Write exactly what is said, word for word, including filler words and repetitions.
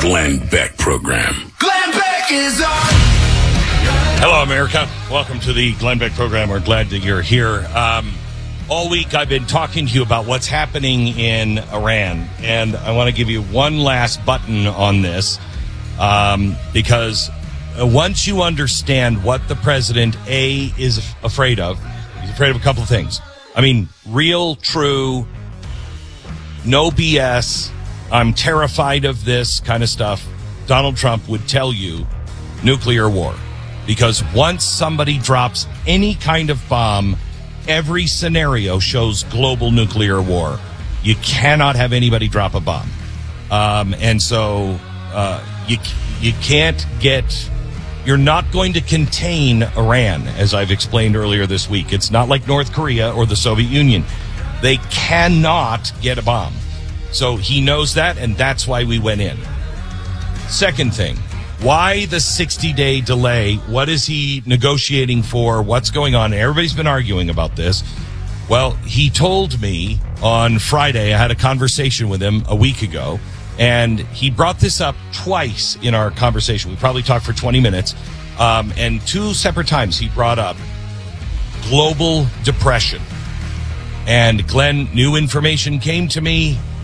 Glenn Beck Program. Glenn Beck is on. Hello, America. Welcome to the Glenn Beck Program. We're glad that you're here. Um, all week I've been talking to you about what's happening in Iran, and I want to give you one last button on this um, because once you understand what the president, A, is afraid of, he's afraid of a couple of things. I mean, real, true, no B S, I'm terrified of this kind of stuff. Donald Trump would tell you nuclear war. Because once somebody drops any kind of bomb, every scenario shows global nuclear war. You cannot have anybody drop a bomb. Um, and so uh, you you can't get... You're not going to contain Iran, as I've explained earlier this week. It's not like North Korea or the Soviet Union. They cannot get a bomb. So he knows that, and that's why we went in. Second thing. Why the sixty-day delay? What is he negotiating for? What's going on? Everybody's been arguing about this. Well, he told me on Friday, I had a conversation with him a week ago, and he brought this up twice in our conversation. We probably talked for twenty minutes, um, and two separate times he brought up global depression. And Glenn, new information came to me.